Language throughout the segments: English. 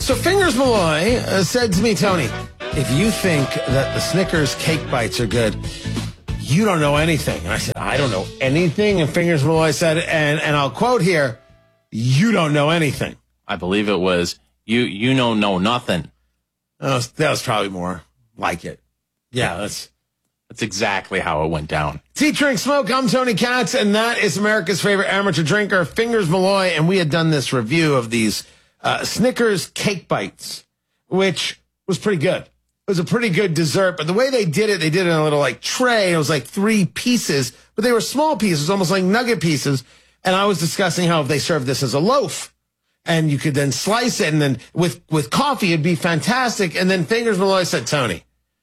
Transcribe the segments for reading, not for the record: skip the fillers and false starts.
So Fingers Malloy said to me, Tony, if you think that the Snickers cake bites are good, you don't know anything. And I said, I don't know anything. And Fingers Malloy said, and I'll quote here, you don't know anything. I believe it was, you know nothing. That was probably more like it. Yeah, that's exactly how it went down. It's Eat, Drink, Smoke. I'm Tony Katz, and that is America's favorite amateur drinker, Fingers Malloy. And we had done this review of these Snickers cake bites, which was pretty good. It was a pretty good dessert, but the way they did it in a little like tray. It was like 3 pieces, but they were small pieces, almost like nugget pieces. And I was discussing how if they served this as a loaf, and you could then slice it, and then with coffee, it'd be fantastic. And then Fingers Malloy said, Tony,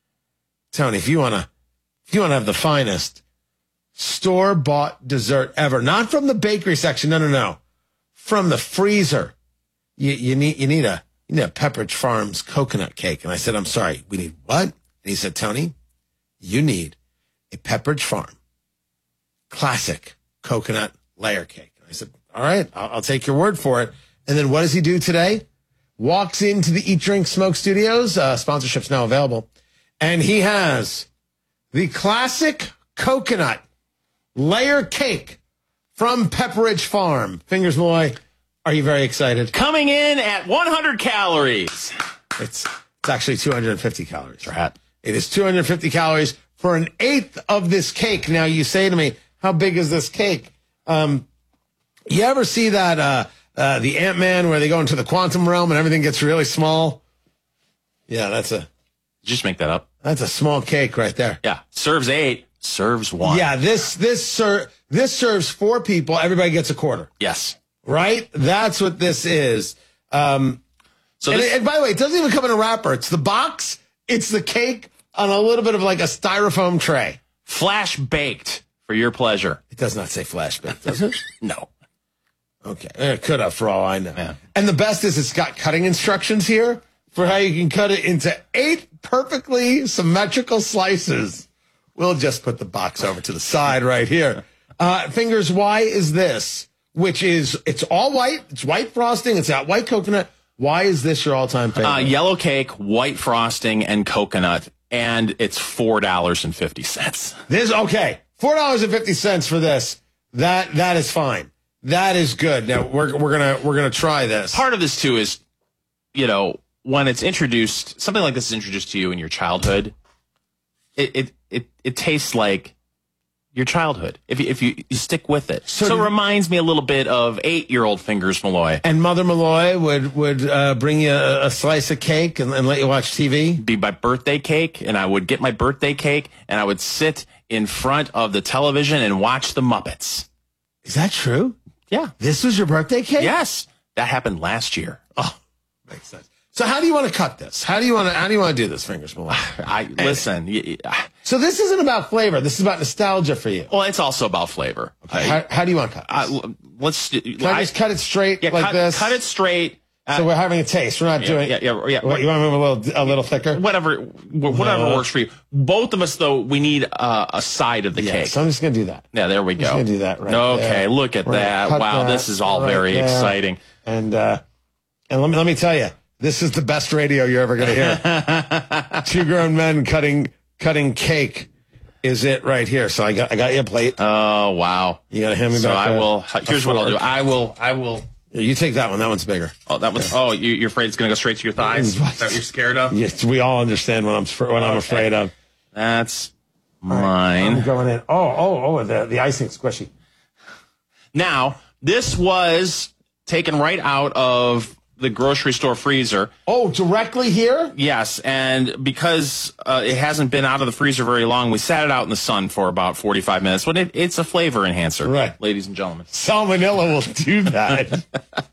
if you want to have the finest store-bought dessert ever, not from the bakery section, no, from the freezer, you need a Pepperidge Farms coconut cake. And I said, I'm sorry, we need what? And he said, Tony, you need a Pepperidge Farm classic coconut layer cake. And I said, all right, I'll take your word for it. And then what does he do today? Walks into the Eat, Drink, Smoke studios. Sponsorship's now available. And he has the classic coconut layer cake from Pepperidge Farm. Fingers Malloy, are you very excited? Coming in at 100 calories. It's actually 250 calories. Right. It is 250 calories for an eighth of this cake. Now, you say to me, how big is this cake? You ever see that the Ant-Man where they go into the quantum realm and everything gets really small? Yeah, Did you just make that up? That's a small cake right there. Yeah. Serves 8, serves 1. Yeah, this serves 4 people. Everybody gets a quarter. Yes. Right? That's what this is. And by the way, it doesn't even come in a wrapper. It's the box. It's the cake on a little bit of like a styrofoam tray. Flash baked for your pleasure. It does not say flash baked, does it? No. Okay. It could have, for all I know. Yeah. And the best is it's got cutting instructions here for how you can cut it into 8 perfectly symmetrical slices. We'll just put the box over to the side right here. Fingers, why is this? It's all white. It's white frosting. It's got white coconut. Why is this your all-time favorite? Yellow cake, white frosting, and coconut. And it's $4.50. This, okay. $4.50 for this. That is fine. That is good. Now we're gonna try this. Part of this too is, when it's introduced, something like this is introduced to you in your childhood, it tastes like your childhood if you stick with it. So it reminds me a little bit of 8-year-old Fingers Malloy. And Mother Malloy would bring you a slice of cake and let you watch TV. Be my birthday cake, and I would get my birthday cake and I would sit in front of the television and watch the Muppets. Is that true? Yeah. This was your birthday cake? Yes. That happened last year. Oh, makes sense. So how do you want to cut this? How do you want to do this, Fingers Malloy? Listen. So this isn't about flavor. This is about nostalgia for you. Well, it's also about flavor. Okay. How do you want to cut this? Can I just cut it straight like this? Cut it straight. So we're having a taste. We're not doing. Yeah. What, you want to move a little thicker? Whatever works for you. Both of us, though, we need a side of the cake. So I'm just going to do that. Yeah, there we go. I'm just going to do that right Okay, there. Look at that. Wow, this is all very exciting. And let me tell you, this is the best radio you're ever going to hear. 2 grown men cutting cake is it right here. So I got you a plate. Oh, wow. You got to hand me so back. I will. Here's what I'll do. I will. You take that one. That one's bigger. Oh, that one's. Oh, you're afraid it's going to go straight to your thighs? Is that what you're scared of? Yes, we all understand what I'm afraid of. That's mine. I'm going in. Oh, the icing's squishy. Now, this was taken right out of the grocery store freezer. Oh, directly here? Yes, and because it hasn't been out of the freezer very long, we sat it out in the sun for about 45 minutes. But it's a flavor enhancer, right, ladies and gentlemen. Salmonella will do that.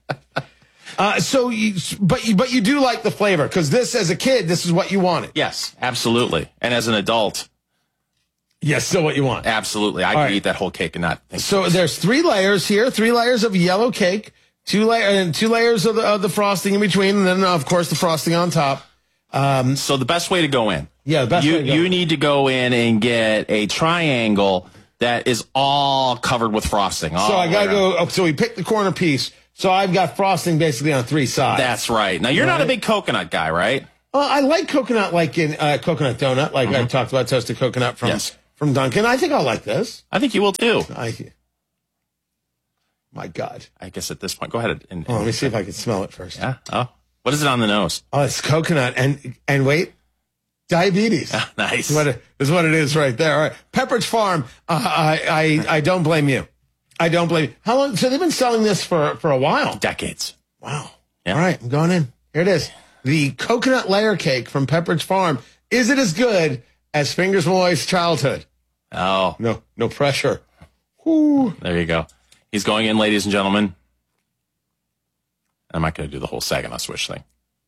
But you do like the flavor, because this, as a kid, this is what you wanted. Yes, absolutely. And as an adult, yes, still what you want. Absolutely, I could eat that whole cake and not think. So there's 3 layers here, 3 layers of yellow cake. 2 layers of the frosting in between, and then of course the frosting on top. So the best way to go in. Yeah, the best way to go in. You need to go in and get a triangle that is all covered with frosting. So I gotta go. So we pick the corner piece. So I've got frosting basically on 3 sides. That's right. Now, you're not a big coconut guy, right? I like coconut, like in coconut donut, like I talked about toasted coconut from Dunkin'. I think I'll like this. I think you will, too. My God. I guess at this point, go ahead. Let me see if I can smell it first. Yeah? Oh. What is it on the nose? Oh, it's coconut. And wait, diabetes. Nice. Is what it is right there. All right. Pepperidge Farm, I don't blame you. I don't blame you. How long? So they've been selling this for a while. Decades. Wow. Yeah. All right, I'm going in. Here it is. The coconut layer cake from Pepperidge Farm. Is it as good as Fingers Malloy's childhood? Oh. No pressure. Whew. There you go. He's going in, ladies and gentlemen. I'm not going to do the whole Saginaw Swish thing.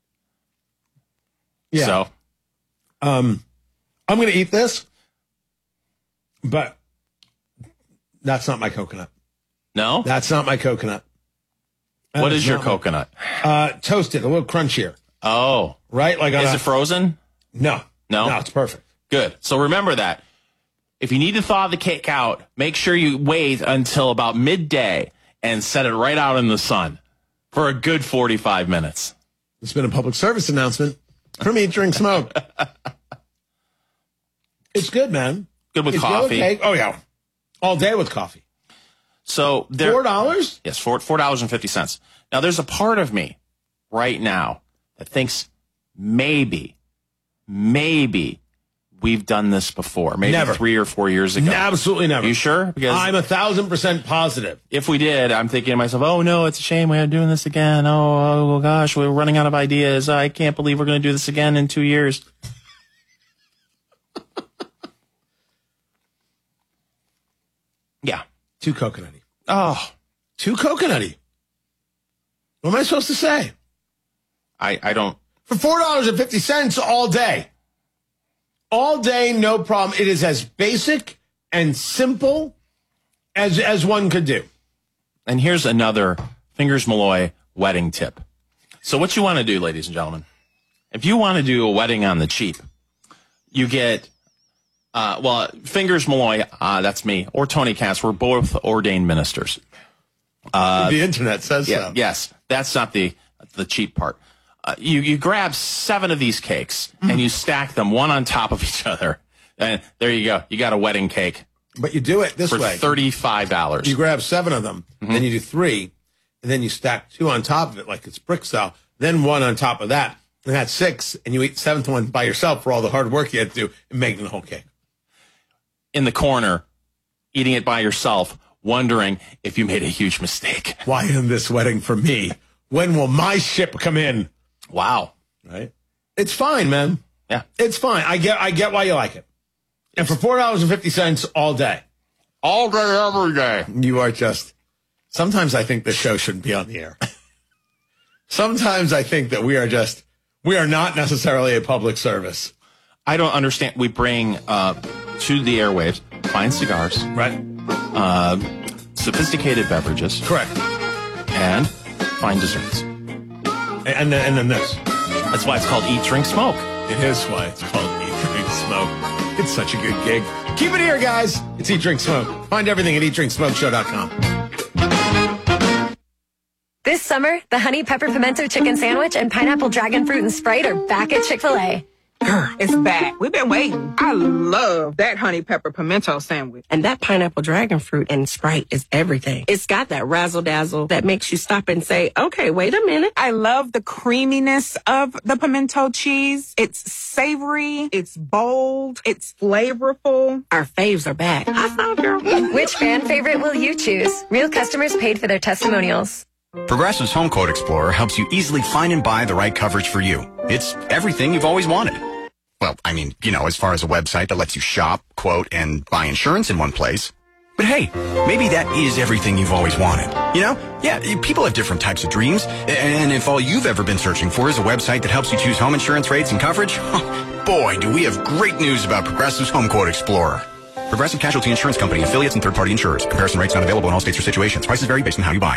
Yeah. So. I'm going to eat this, but that's not my coconut. No? That's not my coconut. What is your coconut? Toasted, a little crunchier. Oh. Right? Is it frozen? No. No? No, it's perfect. Good. So remember that. If you need to thaw the cake out, make sure you wait until about midday and set it right out in the sun for a good 45 minutes. It's been a public service announcement from Eat, Drink, Smoke. It's good, man. Good with coffee. Cake. Oh, yeah. All day with coffee. So $4? Yes, $4.50. Now, there's a part of me right now that thinks maybe we've done this before. Maybe Never. 3 or 4 years ago. Absolutely never. Are you sure? Because I'm 1,000% positive. if we did, I'm thinking to myself, oh, no, it's a shame we're doing this again. Oh, gosh, we're running out of ideas. I can't believe we're going to do this again in 2 years. Yeah. Too coconutty. Oh. Too coconutty. What am I supposed to say? I don't. For $4.50 all day. All day, no problem. It is as basic and simple as one could do. And here's another Fingers Malloy wedding tip. So what you want to do, ladies and gentlemen, if you want to do a wedding on the cheap, you get, Fingers Malloy, that's me, or Tony Katz, we're both ordained ministers. The internet says so. Yes, that's not the cheap part. You grab 7 of these cakes and you stack them one on top of each other. And there you go. You got a wedding cake. But you do it this for way. $35. You grab 7 of them, then you do 3, and then you stack 2 on top of it like it's brick style, then 1 on top of that. And that's 6, and you eat the 7th one by yourself for all the hard work you had to do in making the whole cake. In the corner, eating it by yourself, wondering if you made a huge mistake. Why isn't this wedding for me? When will my ship come in? Wow. Right? It's fine, man. Yeah. It's fine. I get why you like it. And for $4.50 all day. All day, every day. You are just... Sometimes I think this show shouldn't be on the air. Sometimes I think that we are not necessarily a public service. I don't understand. We bring to the airwaves fine cigars. Right. Sophisticated beverages. Correct. And fine desserts. And then this. That's why it's called Eat, Drink, Smoke. It is why it's called Eat, Drink, Smoke. It's such a good gig. Keep it here, guys. It's Eat, Drink, Smoke. Find everything at eatdrinksmokeshow.com. This summer, the Honey Pepper Pimento Chicken Sandwich and Pineapple Dragon Fruit and Sprite are back at Chick-fil-A. It's back. We've been waiting. I love that honey pepper pimento sandwich. And that pineapple dragon fruit and Sprite is everything. It's got that razzle dazzle that makes you stop and say, okay, wait a minute. I love the creaminess of the pimento cheese. It's savory. It's bold. It's flavorful. Our faves are back. High five, girl. Which fan favorite will you choose? Real customers paid for their testimonials. Progressive's Home Quote Explorer helps you easily find and buy the right coverage for you. It's everything you've always wanted. Well, I mean, as far as a website that lets you shop, quote, and buy insurance in one place. But hey, maybe that is everything you've always wanted. Yeah, people have different types of dreams. And if all you've ever been searching for is a website that helps you choose home insurance rates and coverage, boy, do we have great news about Progressive's Home Quote Explorer. Progressive Casualty Insurance Company, affiliates, and third-party insurers. Comparison rates not available in all states or situations. Prices vary based on how you buy.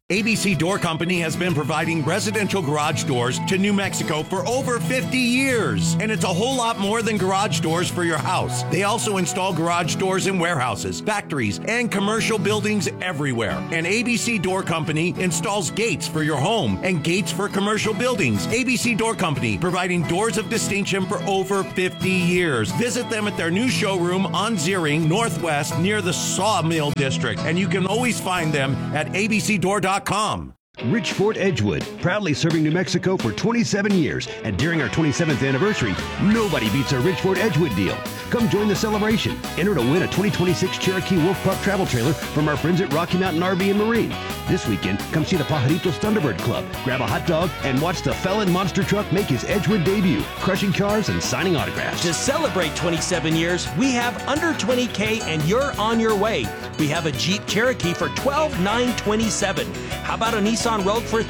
ABC Door Company has been providing residential garage doors to New Mexico for over 50 years. And it's a whole lot more than garage doors for your house. They also install garage doors in warehouses, factories, and commercial buildings everywhere. And ABC Door Company installs gates for your home and gates for commercial buildings. ABC Door Company, providing doors of distinction for over 50 years. Visit them at their new showroom on Ziering Northwest near the Sawmill District. And you can always find them at abcdoor.com. Rich Fort Edgewood, proudly serving New Mexico for 27 years. And during our 27th anniversary, nobody beats our Rich Fort Edgewood deal. Come join the celebration. Enter to win a 2026 Cherokee Wolf Pup travel trailer from our friends at Rocky Mountain RV and Marine. This weekend, come see the Pajaritos Thunderbird Club, grab a hot dog, and watch the Felon Monster Truck make his Edgewood debut, crushing cars and signing autographs. To celebrate 27 years, we have under 20K and you're on your way. We have a Jeep Cherokee for $12,927. How about a Nissan Rogue for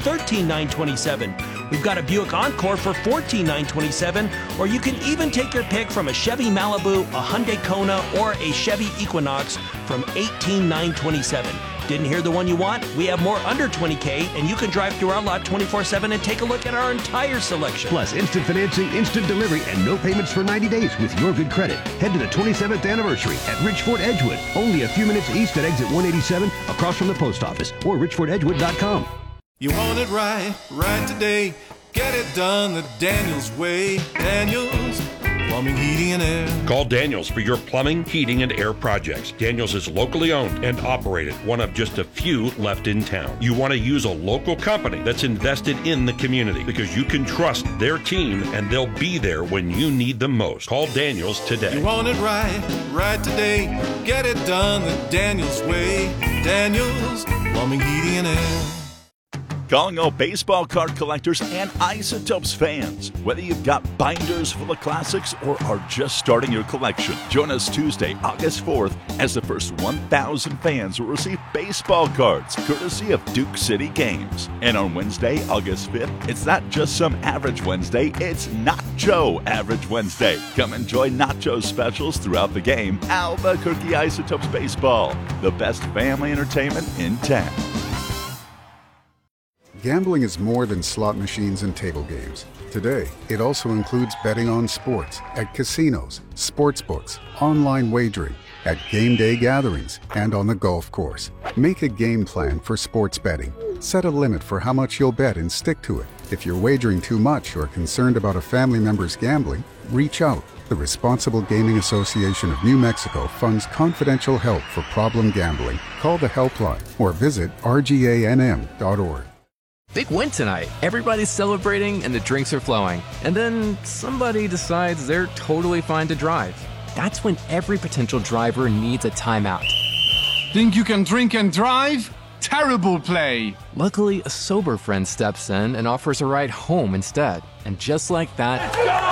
$13,927? We've got a Buick Encore for $14,927, or you can even take your pick from a Chevy Malibu, a Hyundai Kona, or a Chevy Equinox from $18,927. Didn't hear the one you want? We have more under 20K, and you can drive through our lot 24/7 and take a look at our entire selection. Plus, instant financing, instant delivery, and no payments for 90 days with your good credit. Head to the 27th anniversary at Rich Fort Edgewood, only a few minutes east at exit 187, across from the post office, or richfortedgewood.com. You want it right today. Get it done the Daniels way. Daniels Plumbing, Heating, and Air. Call Daniels for your plumbing, heating, and air projects. Daniels is locally owned and operated, one of just a few left in town. You want to use a local company that's invested in the community because you can trust their team and they'll be there when you need them most. Call Daniels today. You want it right today. Get it done the Daniels way. Daniels Plumbing, Heating, and Air. Calling all baseball card collectors and Isotopes fans. Whether you've got binders full of classics or are just starting your collection, join us Tuesday, August 4th, as the first 1,000 fans will receive baseball cards, courtesy of Duke City Games. And on Wednesday, August 5th, it's not just some average Wednesday, it's Nacho Average Wednesday. Come enjoy Nacho specials throughout the game. Albuquerque Isotopes Baseball, the best family entertainment in town. Gambling is more than slot machines and table games. Today, it also includes betting on sports, at casinos, sports books, online wagering, at game day gatherings, and on the golf course. Make a game plan for sports betting. Set a limit for how much you'll bet and stick to it. If you're wagering too much or concerned about a family member's gambling, reach out. The Responsible Gaming Association of New Mexico funds confidential help for problem gambling. Call the helpline or visit rganm.org. Big win tonight. Everybody's celebrating and the drinks are flowing. And then somebody decides they're totally fine to drive. That's when every potential driver needs a timeout. Think you can drink and drive? Terrible play. Luckily, a sober friend steps in and offers a ride home instead. And just like that,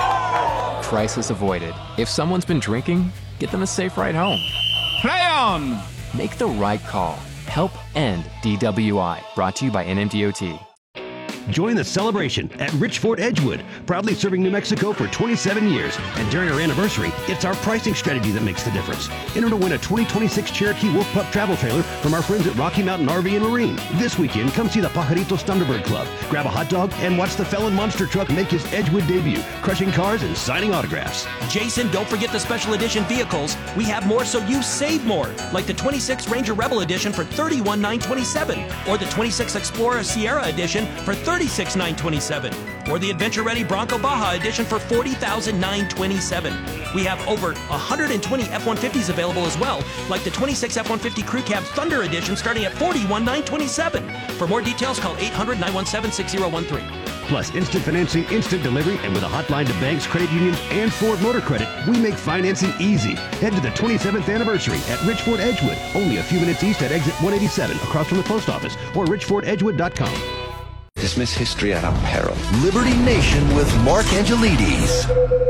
crisis avoided. If someone's been drinking, get them a safe ride home. Play on! Make the right call. Help end DWI. Brought to you by NMDOT. Join the celebration at Rich Fort Edgewood, proudly serving New Mexico for 27 years. And during our anniversary, it's our pricing strategy that makes the difference. Enter to win a 2026 Cherokee Wolf Pup travel trailer from our friends at Rocky Mountain RV and Marine. This weekend, come see the Pajaritos Thunderbird Club, grab a hot dog, and watch the Felon Monster Truck make his Edgewood debut, crushing cars and signing autographs. Jason, don't forget the special edition vehicles. We have more so you save more, like the 26 Ranger Rebel Edition for $31,927, or the 26 Explorer Sierra Edition for $36,927, or the Adventure Ready Bronco Baja Edition for $40,927. We have over 120 F-150s available as well, like the 26 F-150 Crew Cab Thunder Edition starting at $41,927. For more details, call 800-917-6013. Plus, instant financing, instant delivery, and with a hotline to banks, credit unions, and Ford Motor Credit, we make financing easy. Head to the 27th anniversary at Rich Fort Edgewood, only a few minutes east at exit 187, across from the post office, or richfortedgewood.com. Dismiss history at our peril. Liberty Nation with Mark Angelides.